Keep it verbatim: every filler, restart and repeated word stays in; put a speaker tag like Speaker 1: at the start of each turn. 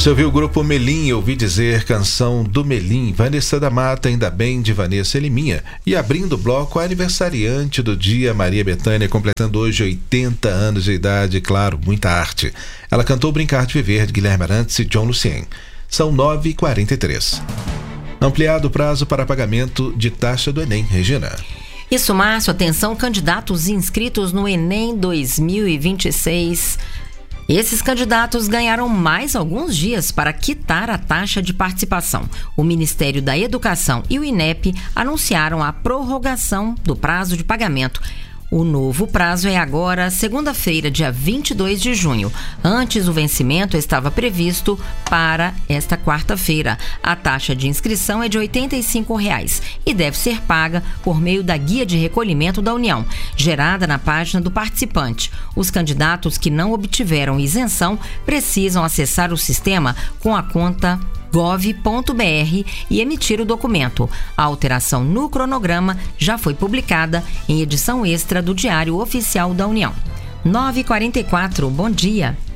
Speaker 1: Você ouviu o grupo Melim, ouvi dizer canção do Melim, Vanessa da Mata, Ainda Bem, de Vanessa Liminha. E abrindo o bloco, a aniversariante do dia, Maria Bethânia, completando hoje oitenta anos de idade, claro, muita arte. Ela cantou Brincar de Viver, de Guilherme Arantes e John Lucien. São nove e quarenta e três. Ampliado o prazo para pagamento de taxa do Enem, Regina.
Speaker 2: Isso, Márcio, atenção, candidatos inscritos no Enem dois mil e vinte e seis. Esses candidatos ganharam mais alguns dias para quitar a taxa de participação. O Ministério da Educação e o INEP anunciaram a prorrogação do prazo de pagamento. O novo prazo é agora, segunda-feira, dia vinte e dois de junho. Antes, o vencimento estava previsto para esta quarta-feira. A taxa de inscrição é de oitenta e cinco reais e deve ser paga por meio da Guia de Recolhimento da União, gerada na página do participante. Os candidatos que não obtiveram isenção precisam acessar o sistema com a conta gov ponto br e emitir o documento. A alteração no cronograma já foi publicada em edição extra do Diário Oficial da União. nove e quarenta e quatro, bom dia.